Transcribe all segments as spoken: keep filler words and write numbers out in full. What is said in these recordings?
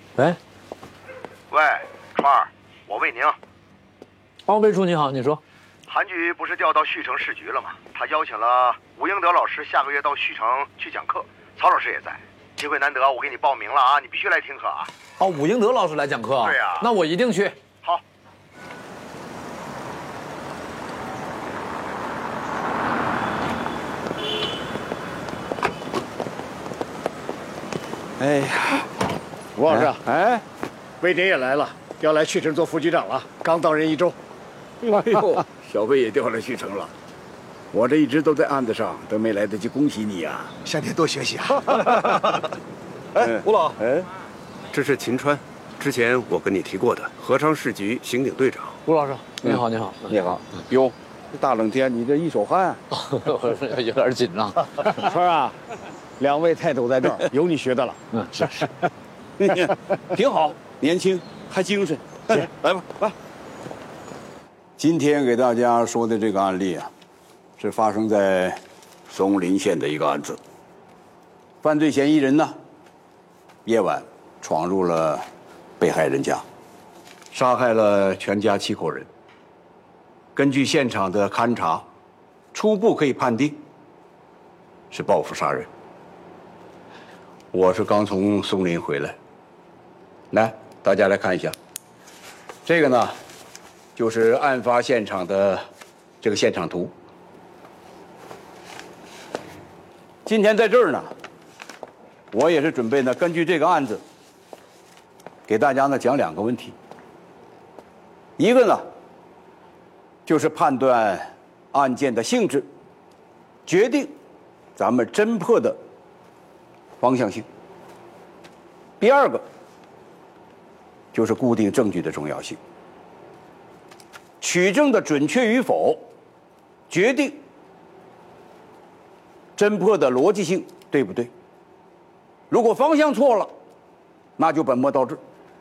喂， 喂，川儿，我魏宁。 哦，魏叔你好，你说。 韩局不是调到旭城市局了吗？他邀请了吴英德老师下个月到旭城去讲课，曹老师也在。机会难得，我给你报名了啊，你必须来听课啊。 哦，武英德老师来讲课啊？ 对呀。 那我一定去。 好。 哎呀， 吴老师， 哎， 魏典也来了，要来旭城做副局长了，刚到任一周。 哎呦，小魏也调来旭城了，我这一直都在案子上，都没来得及恭喜你呀。 向您多学习啊。 哎，吴老， 哎， 这是秦川，之前我跟你提过的合昌市局刑警队长。 吴老师，你好，你好， 你好。哟，这大冷天你这一手汗， 我有点紧张。 川啊，两位泰斗在这儿，有你学的了。 嗯，是是， 挺好，年轻还精神。来吧，来。今天给大家说的这个案例啊，是发生在松林县的一个案子。犯罪嫌疑人呢，夜晚闯入了被害人家，杀害了全家七口人。根据现场的勘查，初步可以判定是报复杀人。我是刚从松林回来，来，大家来看一下，这个呢，就是案发现场的这个现场图。今天在这儿呢，我也是准备呢，根据这个案子，给大家呢讲两个问题。一个呢，就是判断案件的性质，决定咱们侦破的方向性。第二个，就是固定证据的重要性。取证的准确与否，决定侦破的逻辑性对不对。如果方向错了，那就本末倒置。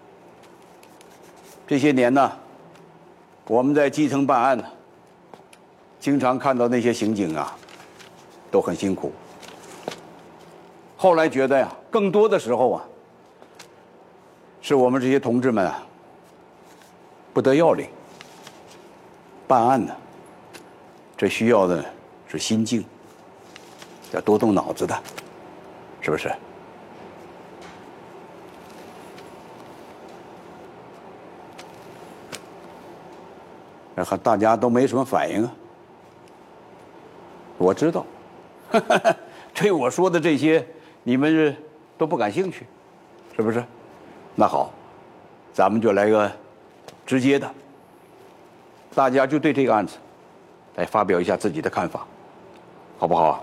这些年呢，我们在基层办案呢，经常看到那些刑警啊，都很辛苦。后来觉得呀，更多的时候啊，是我们这些同志们啊，不得要领。办案呢，这需要的是心境，要多动脑子的，是不是？然后大家都没什么反应啊。我知道，对我说的这些，你们是都不感兴趣，是不是？那好，咱们就来个直接的。大家就对这个案子来发表一下自己的看法，好不好啊？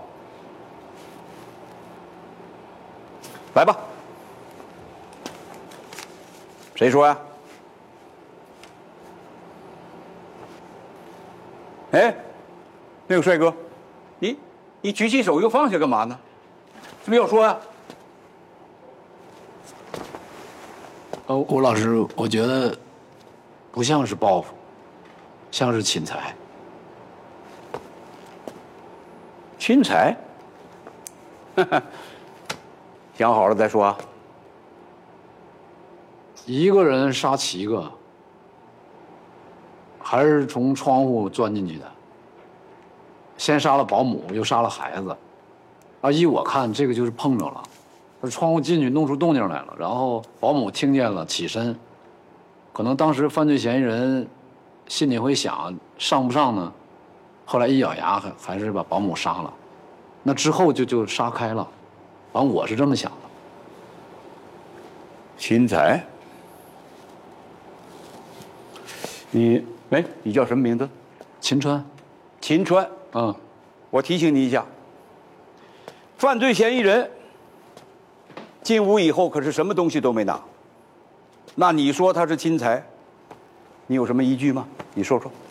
来吧，谁说呀？哎，那个帅哥，你你举起手又放下干嘛呢？是不是要说呀？ 呃，吴老师，我觉得不像是报复。像是侵财， 侵财，想好了再说啊。 一个人杀七个，还是从窗户钻进去的。先杀了保姆，又杀了孩子，啊，依我看，这个就是碰着了。他窗户进去弄出动静来了，然后保姆听见了，起身，可能当时犯罪嫌疑人心里会想上不上呢，后来一咬牙还还是把保姆杀了，那之后就就杀开了，反正我是这么想的。 侵财，你哎，你叫什么名字？ 秦川。 秦川。 嗯， 我提醒你一下，犯罪嫌疑人进屋以后可是什么东西都没拿，那你说他是侵财，你有什么依据吗？你说说。